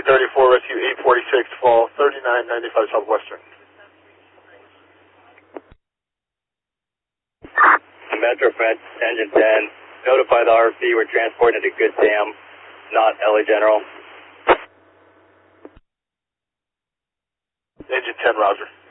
34, rescue 846, fall 3995 Southwestern. Metro French, engine 10, notify the RFC we're transporting to Good Sam, not LA General. Engine 10, Roger.